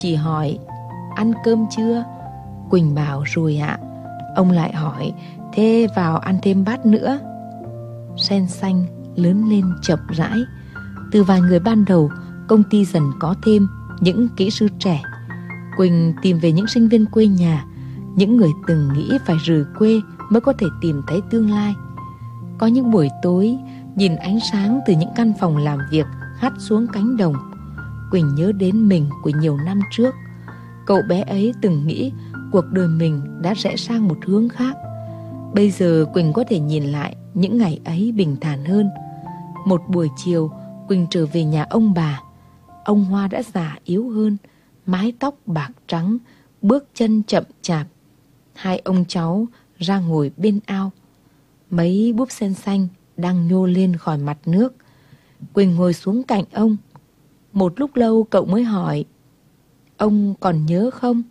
chỉ hỏi ăn cơm chưa? Quỳnh bảo rồi ạ. Ông lại hỏi thế vào ăn thêm bát nữa. Sen xanh lớn lên chậm rãi. Từ vài người ban đầu, công ty dần có thêm những kỹ sư trẻ. Quỳnh tìm về những sinh viên quê nhà, những người từng nghĩ phải rời quê mới có thể tìm thấy tương lai. Có những buổi tối, nhìn ánh sáng từ những căn phòng làm việc hắt xuống cánh đồng, Quỳnh nhớ đến mình của nhiều năm trước. Cậu bé ấy từng nghĩ cuộc đời mình đã rẽ sang một hướng khác. Bây giờ Quỳnh có thể nhìn lại những ngày ấy bình thản hơn. Một buổi chiều, Quỳnh trở về nhà ông bà. Ông Hoa đã già yếu hơn, mái tóc bạc trắng, bước chân chậm chạp. Hai ông cháu ra ngồi bên ao. Mấy búp sen xanh đang nhô lên khỏi mặt nước. Quỳnh ngồi xuống cạnh ông. Một lúc lâu cậu mới hỏi: ông còn nhớ không?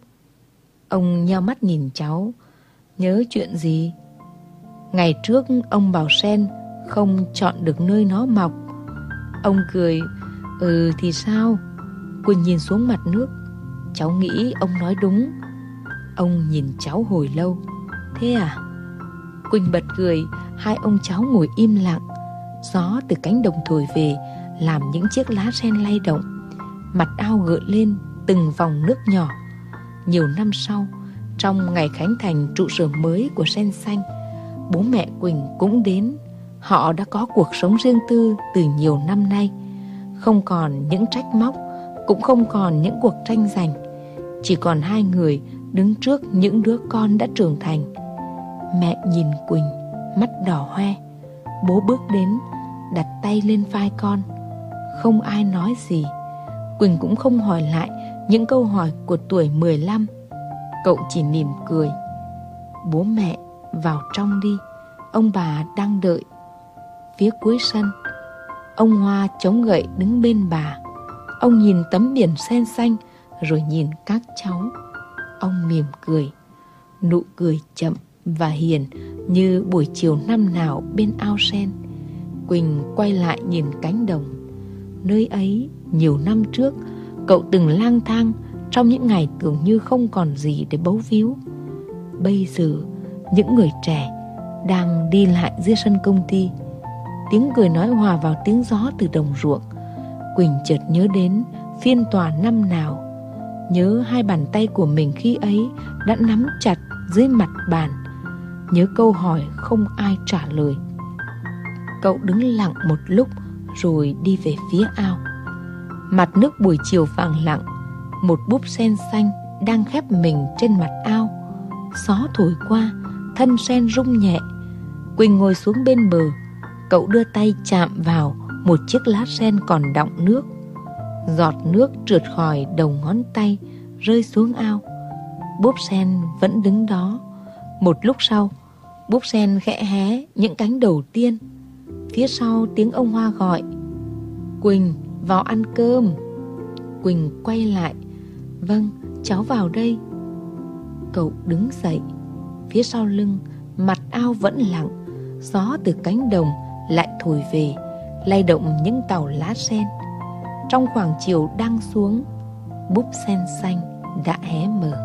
Ông nheo mắt nhìn cháu. Nhớ chuyện gì? Ngày trước ông bảo sen không chọn được nơi nó mọc. Ông cười. Ừ thì sao? Quỳnh nhìn xuống mặt nước. Cháu nghĩ ông nói đúng. Ông nhìn cháu hồi lâu. Thế à? Quỳnh bật cười. Hai ông cháu ngồi im lặng. Gió từ cánh đồng thổi về, làm những chiếc lá sen lay động. Mặt ao gợn lên từng vòng nước nhỏ. Nhiều năm sau, trong ngày khánh thành trụ sở mới của Sen Xanh, bố mẹ Quỳnh cũng đến. Họ đã có cuộc sống riêng tư từ nhiều năm nay. Không còn những trách móc, cũng không còn những cuộc tranh giành. Chỉ còn hai người đứng trước những đứa con đã trưởng thành. Mẹ nhìn Quỳnh, mắt đỏ hoe. Bố bước đến, đặt tay lên vai con. Không ai nói gì. Quỳnh cũng không hỏi lại những câu hỏi của tuổi 15. Cậu chỉ mỉm cười. Bố mẹ vào trong đi, ông bà đang đợi. Phía cuối sân, ông Hoa chống gậy đứng bên bà. Ông nhìn tấm biển sen xanh, rồi nhìn các cháu. Ông mỉm cười, nụ cười chậm và hiền như buổi chiều năm nào bên ao sen. Quỳnh quay lại nhìn cánh đồng. Nơi ấy nhiều năm trước cậu từng lang thang trong những ngày tưởng như không còn gì để bấu víu. Bây giờ những người trẻ đang đi lại dưới sân công ty. Tiếng cười nói hòa vào tiếng gió từ đồng ruộng. Quỳnh chợt nhớ đến phiên tòa năm nào. Nhớ hai bàn tay của mình khi ấy đã nắm chặt dưới mặt bàn. Nhớ câu hỏi không ai trả lời. Cậu đứng lặng một lúc rồi đi về phía ao. Mặt nước buổi chiều vàng lặng. Một búp sen xanh đang khép mình trên mặt ao. Gió thổi qua, thân sen rung nhẹ. Quỳnh ngồi xuống bên bờ. Cậu đưa tay chạm vào một chiếc lá sen còn đọng nước. Giọt nước trượt khỏi đầu ngón tay, rơi xuống ao. Búp sen vẫn đứng đó. Một lúc sau, búp sen khẽ hé những cánh đầu tiên. Phía sau tiếng ông Hoa gọi: Quỳnh, vào ăn cơm. Quỳnh quay lại. Vâng, cháu vào đây. Cậu đứng dậy. Phía sau lưng, mặt ao vẫn lặng. Gió từ cánh đồng lại thổi về, lay động những tàu lá sen. Trong khoảng chiều đang xuống, búp sen xanh đã hé mở.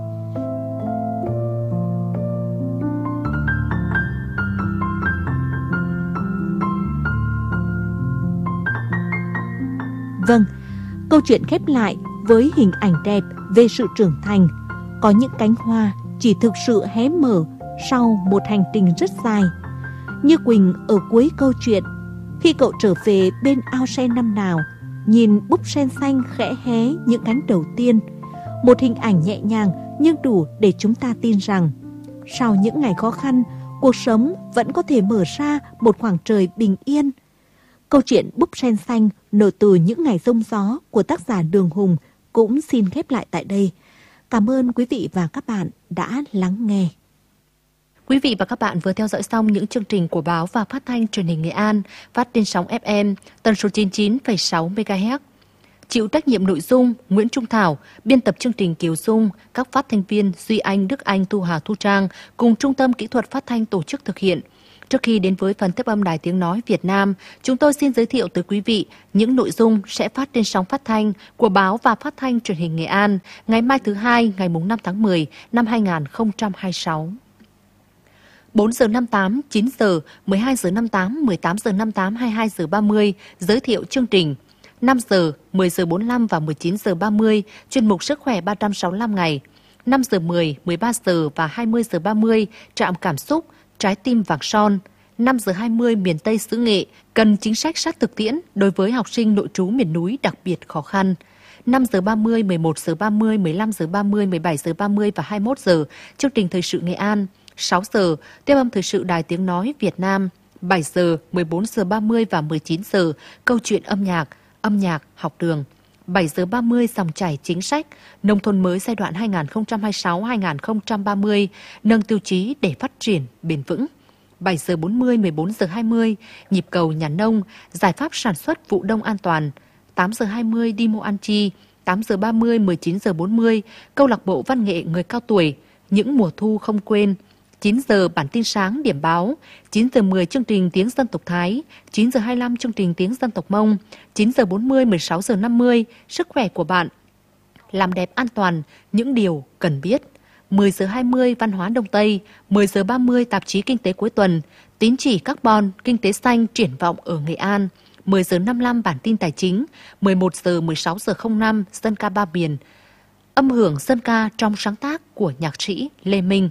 Vâng, câu chuyện khép lại với hình ảnh đẹp về sự trưởng thành. Có những cánh hoa chỉ thực sự hé mở sau một hành trình rất dài. Như Quỳnh ở cuối câu chuyện, khi cậu trở về bên ao sen năm nào, nhìn búp sen xanh khẽ hé những cánh đầu tiên. Một hình ảnh nhẹ nhàng nhưng đủ để chúng ta tin rằng sau những ngày khó khăn, cuộc sống vẫn có thể mở ra một khoảng trời bình yên. Câu chuyện búp sen xanh nở từ những ngày giông gió của tác giả Đường Hùng cũng xin khép lại tại đây. Cảm ơn quý vị và các bạn đã lắng nghe. Quý vị và các bạn vừa theo dõi xong những chương trình của báo và phát thanh truyền hình Nghệ An, phát trên sóng FM tần số 99,6 MHz. Chịu trách nhiệm nội dung Nguyễn Trung Thảo, biên tập chương trình Kiều Dung, các phát thanh viên Duy Anh, Đức Anh, Thu Hà, Thu Trang cùng Trung tâm Kỹ thuật Phát thanh tổ chức thực hiện. Trước khi đến với phần tiếp âm Đài Tiếng Nói Việt Nam, chúng tôi xin giới thiệu tới quý vị những nội dung sẽ phát trên sóng phát thanh của Báo và Phát thanh Truyền hình Nghệ An ngày mai thứ Hai, ngày 5 tháng 10 năm 2026. 4 giờ 58, 9 giờ, 12 giờ 58, 18 giờ 58, 22 giờ 30, giới thiệu chương trình. 5 giờ, 10 giờ 45 và 19 giờ 30, chuyên mục Sức khỏe 365 ngày. 5 giờ 10, 13 giờ và 20 giờ 30, trạm cảm xúc, trái tim vàng son. 5 giờ 20, miền Tây xứ Nghệ, cần chính sách sát thực tiễn đối với học sinh nội trú miền núi đặc biệt khó khăn. 5 giờ 30, 11 giờ 30, 15 giờ 30, 17 giờ 30 và 21 giờ, chương trình Thời sự Nghệ An. 6 giờ, tiếp âm Thời sự Đài Tiếng Nói Việt Nam. 7 giờ, 14 giờ 30 và 19 giờ, câu chuyện âm nhạc, học đường. 7 giờ 30, dòng chảy chính sách, nông thôn mới giai đoạn 2026-2030, nâng tiêu chí để phát triển bền vững. 7 giờ 40, 14 giờ 20, nhịp cầu nhà nông, giải pháp sản xuất vụ đông an toàn. 8 giờ 20, đi mua ăn chi. 8 giờ 30, 19 giờ 40, câu lạc bộ văn nghệ người cao tuổi, những mùa thu không quên. 9 giờ bản tin sáng điểm báo, 9 giờ 10 chương trình tiếng dân tộc Thái, 9 giờ 25 chương trình tiếng dân tộc Mông, 9 giờ 40, 16 giờ 50, sức khỏe của bạn. Làm đẹp an toàn, những điều cần biết. 10 giờ 20 văn hóa Đông Tây, 10 giờ 30 tạp chí kinh tế cuối tuần, tín chỉ carbon, kinh tế xanh triển vọng ở Nghệ An. 10 giờ 55 bản tin tài chính, 11 giờ 16 giờ 05 dân ca ba miền. Âm hưởng dân ca trong sáng tác của nhạc sĩ Lê Minh.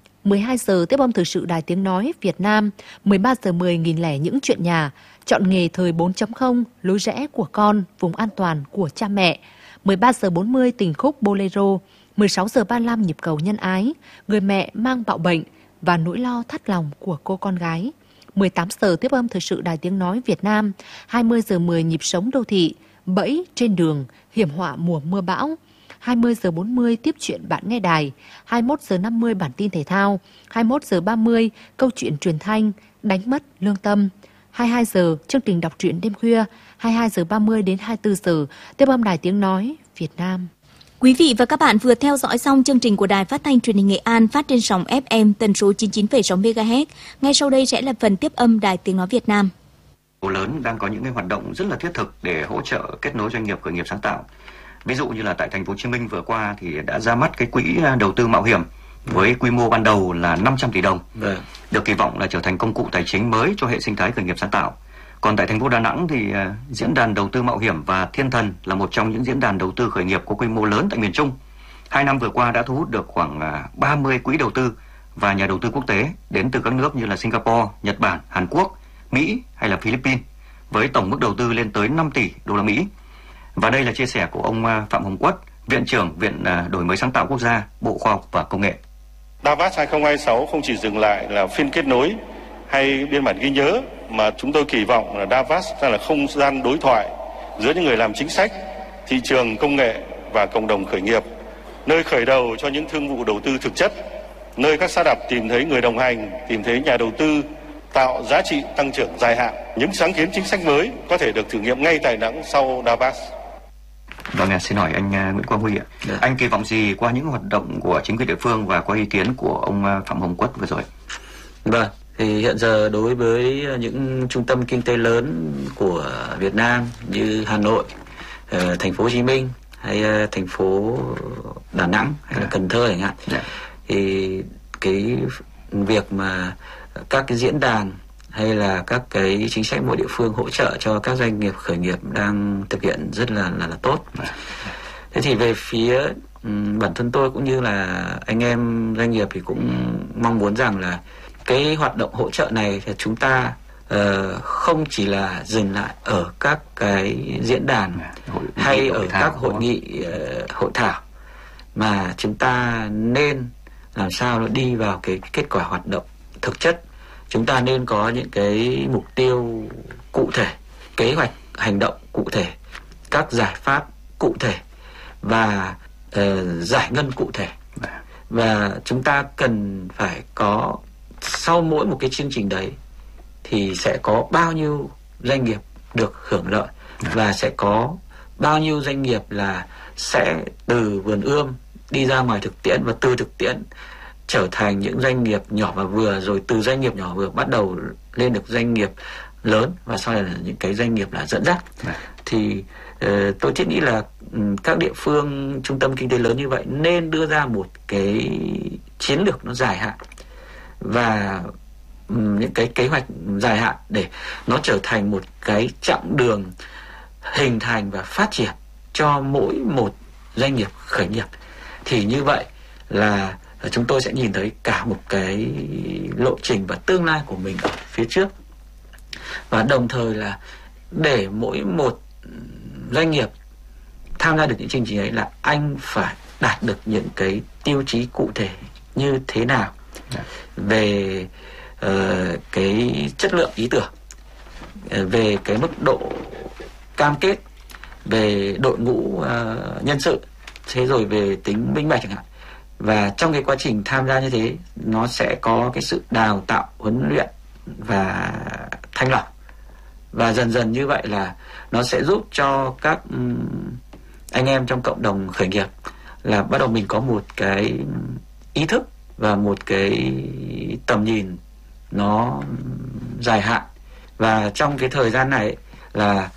12 giờ tiếp âm Thời sự Đài Tiếng Nói Việt Nam, 13 giờ 10 nghìn lẻ những chuyện nhà, chọn nghề thời 4.0, lối rẽ của con, vùng an toàn của cha mẹ. 13 giờ 40 tình khúc Bolero, 16 giờ 35 nhịp cầu nhân ái, người mẹ mang bạo bệnh và nỗi lo thắt lòng của cô con gái. 18 giờ tiếp âm Thời sự Đài Tiếng Nói Việt Nam, 20 giờ 10 nhịp sống đô thị, bẫy trên đường, hiểm họa mùa mưa bão. 20 giờ 40 tiếp chuyện bạn nghe đài, 21 giờ 50 bản tin thể thao, 21 giờ 30 câu chuyện truyền thanh, đánh mất lương tâm. 22 giờ chương trình đọc truyện đêm khuya, 22 giờ 30 đến 24 giờ tiếp âm Đài Tiếng Nói Việt Nam. Quý vị và các bạn vừa theo dõi xong chương trình của Đài Phát thanh Truyền hình Nghệ An phát trên sóng FM tần số 99,6 MHz. Ngay sau đây sẽ là phần tiếp âm Đài Tiếng Nói Việt Nam. Lớn đang có những cái hoạt động rất là thiết thực để hỗ trợ kết nối doanh nghiệp khởi nghiệp sáng tạo. Ví dụ như là tại thành phố Hồ Chí Minh vừa qua thì đã ra mắt cái quỹ đầu tư mạo hiểm với quy mô ban đầu là 500 tỷ đồng, được kỳ vọng là trở thành công cụ tài chính mới cho hệ sinh thái khởi nghiệp sáng tạo. Còn tại thành phố Đà Nẵng thì diễn đàn đầu tư mạo hiểm và Thiên Thần là một trong những diễn đàn đầu tư khởi nghiệp có quy mô lớn tại miền Trung. 2 năm vừa qua đã thu hút được khoảng 30 quỹ đầu tư và nhà đầu tư quốc tế đến từ các nước như là Singapore, Nhật Bản, Hàn Quốc, Mỹ hay là Philippines, với tổng mức đầu tư lên tới 5 tỷ đô la Mỹ. Và đây là chia sẻ của ông Phạm Hồng Quất, Viện trưởng Viện Đổi mới sáng tạo quốc gia, Bộ Khoa học và Công nghệ. Davos 2026 không chỉ dừng lại là phiên kết nối hay biên bản ghi nhớ, mà chúng tôi kỳ vọng là Davos sẽ là không gian đối thoại giữa những người làm chính sách, thị trường công nghệ và cộng đồng khởi nghiệp, nơi khởi đầu cho những thương vụ đầu tư thực chất, nơi các startup tìm thấy người đồng hành, tìm thấy nhà đầu tư, tạo giá trị tăng trưởng dài hạn. Những sáng kiến chính sách mới có thể được thử nghiệm ngay tại Đà Nẵng sau Davos. Vâng, xin hỏi anh Nguyễn Quang Huy ạ. Anh kỳ vọng gì qua những hoạt động của chính quyền địa phương và qua ý kiến của ông Phạm Hồng Quất vừa rồi? Vâng, thì hiện giờ đối với những trung tâm kinh tế lớn của Việt Nam như Hà Nội, thành phố Hồ Chí Minh hay thành phố Đà Nẵng hay là Cần Thơ chẳng hạn, thì cái việc mà các cái diễn đàn hay là các cái chính sách mỗi địa phương hỗ trợ cho các doanh nghiệp khởi nghiệp đang thực hiện rất là tốt. Thế thì về phía bản thân tôi cũng như là anh em doanh nghiệp thì cũng mong muốn rằng là cái hoạt động hỗ trợ này thì chúng ta không chỉ là dừng lại ở các cái diễn đàn hay ở các hội nghị hội thảo, mà chúng ta nên làm sao nó đi vào cái kết quả hoạt động thực chất. Chúng ta nên có những cái mục tiêu cụ thể, kế hoạch hành động cụ thể, các giải pháp cụ thể và giải ngân cụ thể. Và chúng ta cần phải có, sau mỗi một cái chương trình đấy thì sẽ có bao nhiêu doanh nghiệp được hưởng lợi và sẽ có bao nhiêu doanh nghiệp là sẽ từ vườn ươm đi ra ngoài thực tiễn, và từ thực tiễn trở thành những doanh nghiệp nhỏ và vừa, rồi từ doanh nghiệp nhỏ vừa bắt đầu lên được doanh nghiệp lớn, và sau này là những cái doanh nghiệp là dẫn dắt. Thì tôi thiết nghĩ là các địa phương trung tâm kinh tế lớn như vậy nên đưa ra một cái chiến lược nó dài hạn và những cái kế hoạch dài hạn để nó trở thành một cái chặng đường hình thành và phát triển cho mỗi một doanh nghiệp khởi nghiệp. Thì như vậy là chúng tôi sẽ nhìn thấy cả một cái lộ trình và tương lai của mình ở phía trước. Và đồng thời là để mỗi một doanh nghiệp tham gia được những chương trình ấy là anh phải đạt được những cái tiêu chí cụ thể như thế nào về cái chất lượng ý tưởng, về cái mức độ cam kết, về đội ngũ nhân sự, thế rồi về tính minh bạch chẳng hạn. Và trong cái quá trình tham gia như thế, nó sẽ có cái sự đào tạo, huấn luyện và thanh lọc. Và dần dần như vậy là nó sẽ giúp cho các anh em trong cộng đồng khởi nghiệp là bắt đầu mình có một cái ý thức và một cái tầm nhìn nó dài hạn. Và trong cái thời gian này là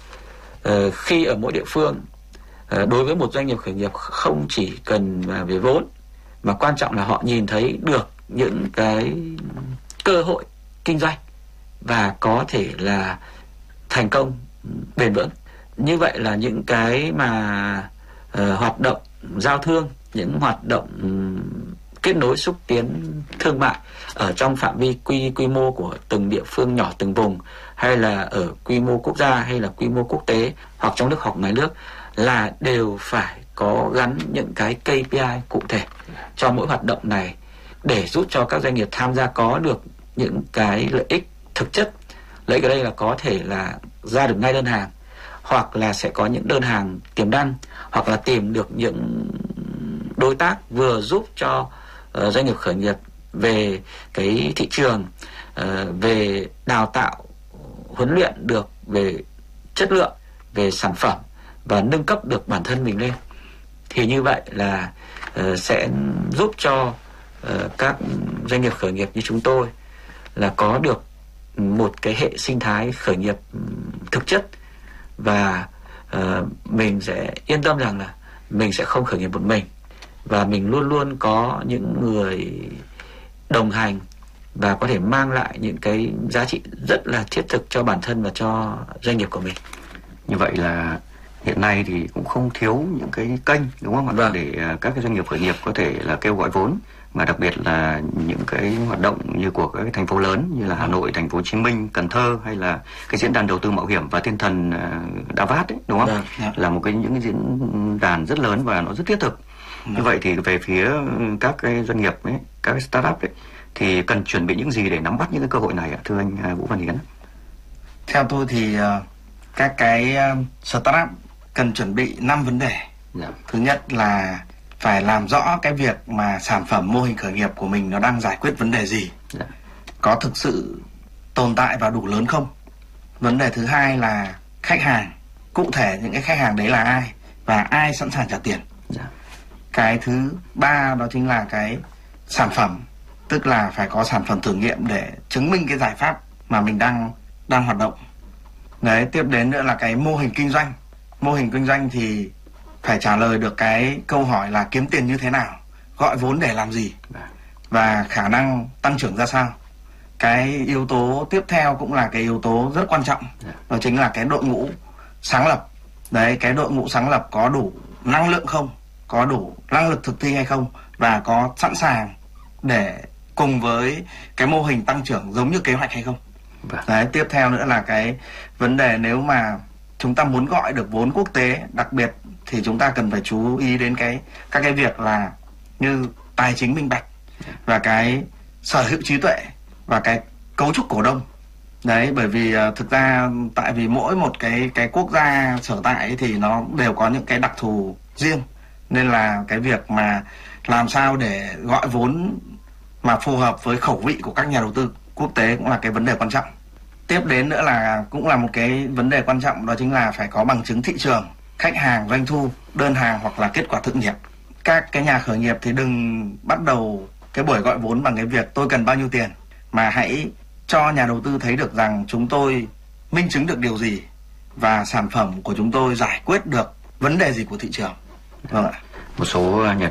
khi ở mỗi địa phương, đối với một doanh nghiệp khởi nghiệp không chỉ cần về vốn, mà quan trọng là họ nhìn thấy được những cái cơ hội kinh doanh và có thể là thành công bền vững. Như vậy là những cái mà hoạt động giao thương, những hoạt động kết nối xúc tiến thương mại ở trong phạm vi quy mô của từng địa phương nhỏ, từng vùng, hay là ở quy mô quốc gia hay là quy mô quốc tế, hoặc trong nước hoặc ngoài nước, là đều phải có gắn những cái KPI cụ thể cho mỗi hoạt động này để giúp cho các doanh nghiệp tham gia có được những cái lợi ích thực chất. Lợi ích ở đây là có thể là ra được ngay đơn hàng, hoặc là sẽ có những đơn hàng tiềm năng, hoặc là tìm được những đối tác vừa giúp cho doanh nghiệp khởi nghiệp về cái thị trường, về đào tạo, huấn luyện được về chất lượng, về sản phẩm và nâng cấp được bản thân mình lên. Thì như vậy là sẽ giúp cho các doanh nghiệp khởi nghiệp như chúng tôi là có được một cái hệ sinh thái khởi nghiệp thực chất, và mình sẽ yên tâm rằng là mình sẽ không khởi nghiệp một mình, và mình luôn luôn có những người đồng hành và có thể mang lại những cái giá trị rất là thiết thực cho bản thân và cho doanh nghiệp của mình. Như vậy là hiện nay thì cũng không thiếu những cái kênh, đúng không ạ? Vâng. Để các cái doanh nghiệp khởi nghiệp có thể là kêu gọi vốn, mà đặc biệt là những cái hoạt động như của các cái thành phố lớn như là Hà Nội, Thành phố Hồ Chí Minh, Cần Thơ, hay là cái diễn đàn đầu tư mạo hiểm và thiên thần Davos ấy, đúng không? Vâng. Là một những cái diễn đàn rất lớn và nó rất thiết thực. Như vậy thì về phía các cái doanh nghiệp ấy, các cái startup ấy, thì cần chuẩn bị những gì để nắm bắt những cái cơ hội này ạ, thưa anh Vũ Văn Hiến? Theo tôi thì các cái startup cần chuẩn bị 5 vấn đề. Thứ nhất là phải làm rõ cái việc mà sản phẩm mô hình khởi nghiệp của mình nó đang giải quyết vấn đề gì, có thực sự tồn tại và đủ lớn không. Vấn đề thứ hai là khách hàng, cụ thể những cái khách hàng đấy là ai và ai sẵn sàng trả tiền. Cái thứ ba đó chính là cái sản phẩm, tức là phải có sản phẩm thử nghiệm để chứng minh cái giải pháp mà mình đang hoạt động. Đấy, tiếp đến nữa là cái mô hình kinh doanh. Mô hình kinh doanh thì phải trả lời được cái câu hỏi là kiếm tiền như thế nào, gọi vốn để làm gì, và khả năng tăng trưởng ra sao. Cái yếu tố tiếp theo cũng là cái yếu tố rất quan trọng, đó chính là cái đội ngũ sáng lập. Đấy, cái đội ngũ sáng lập có đủ năng lượng không, có đủ năng lực thực thi hay không, và có sẵn sàng để cùng với cái mô hình tăng trưởng giống như kế hoạch hay không. Đấy, tiếp theo nữa là cái vấn đề nếu mà chúng ta muốn gọi được vốn quốc tế, đặc biệt thì chúng ta cần phải chú ý đến các cái việc là như tài chính minh bạch và cái sở hữu trí tuệ và cái cấu trúc cổ đông. Đấy, bởi vì thực ra tại vì mỗi một cái quốc gia sở tại ấy thì nó đều có những cái đặc thù riêng, nên là cái việc mà làm sao để gọi vốn mà phù hợp với khẩu vị của các nhà đầu tư quốc tế cũng là cái vấn đề quan trọng. Tiếp đến nữa là cũng là một cái vấn đề quan trọng, đó chính là phải có bằng chứng thị trường, khách hàng, doanh thu, đơn hàng hoặc là kết quả thử nghiệm. Các cái nhà khởi nghiệp thì đừng bắt đầu cái buổi gọi vốn bằng cái việc tôi cần bao nhiêu tiền, mà hãy cho nhà đầu tư thấy được rằng chúng tôi minh chứng được điều gì và sản phẩm của chúng tôi giải quyết được vấn đề gì của thị trường. Vâng ạ. Một số nhà